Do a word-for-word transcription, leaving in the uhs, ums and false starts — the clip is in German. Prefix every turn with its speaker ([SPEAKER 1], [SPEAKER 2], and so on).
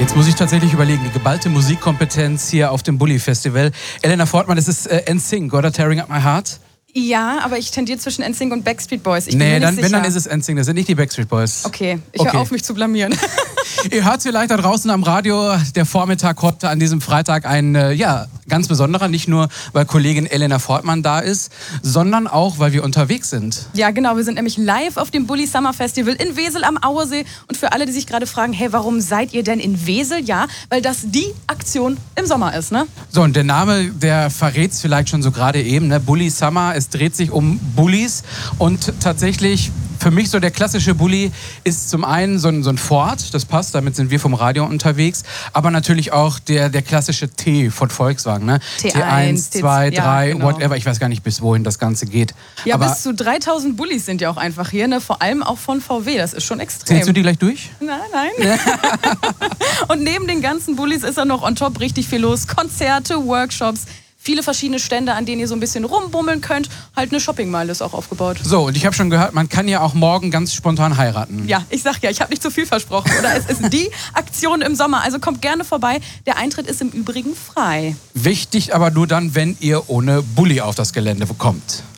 [SPEAKER 1] Jetzt muss ich tatsächlich überlegen, die geballte Musikkompetenz hier auf dem Bully Festival. Elena Fortmann, das ist äh, N Sync, oder? Tearing Up My Heart?
[SPEAKER 2] Ja, aber ich tendiere zwischen N Sync und Backstreet Boys. Ich bin
[SPEAKER 1] nee,
[SPEAKER 2] mir nicht
[SPEAKER 1] dann,
[SPEAKER 2] sicher.
[SPEAKER 1] wenn, dann ist es N Sync, das sind nicht die Backstreet Boys.
[SPEAKER 2] Okay, ich
[SPEAKER 1] okay.
[SPEAKER 2] höre auf, mich zu blamieren.
[SPEAKER 1] Ihr hört vielleicht da draußen am Radio, der Vormittag heute an diesem Freitag ein, äh, ja, ganz besonderer. Nicht nur, weil Kollegin Elena Fortmann da ist, sondern auch, weil wir unterwegs sind.
[SPEAKER 2] Ja, genau. Wir sind nämlich live auf dem Bully Summer Festival in Wesel am Auersee. Und für alle, die sich gerade fragen, hey, warum seid ihr denn in Wesel? Ja, weil das die Aktion im Sommer ist, ne?
[SPEAKER 1] So, und der Name, der verrät es vielleicht schon so gerade eben, ne? Bully Summer, es dreht sich um Bullies. Und tatsächlich, für mich so der klassische Bully ist zum einen so ein, so ein Ford, das passt, damit sind wir vom Radio unterwegs, aber natürlich auch der, der klassische T von Volkswagen, ne?
[SPEAKER 2] T eins,
[SPEAKER 1] T zwei, drei,
[SPEAKER 2] ja, genau.
[SPEAKER 1] whatever, ich weiß gar nicht, bis wohin das Ganze geht.
[SPEAKER 2] Ja,
[SPEAKER 1] aber
[SPEAKER 2] bis zu dreitausend Bullies sind ja auch einfach hier, ne? Vor allem auch von V W, das ist schon extrem.
[SPEAKER 1] Zählst du die gleich durch?
[SPEAKER 2] Nein, nein. Und neben den ganzen Bullies ist da noch on top richtig viel los. Konzerte, Workshops, viele verschiedene Stände, an denen ihr so ein bisschen rumbummeln könnt. Halt eine Shoppingmeile ist auch aufgebaut.
[SPEAKER 1] So, und ich habe schon gehört, man kann ja auch morgen ganz spontan heiraten.
[SPEAKER 2] Ja, ich sag ja, ich habe nicht zu viel versprochen. Oder es ist die Aktion im Sommer. Also kommt gerne vorbei. Der Eintritt ist im Übrigen frei.
[SPEAKER 1] Wichtig aber nur dann, wenn ihr ohne Bulli auf das Gelände kommt.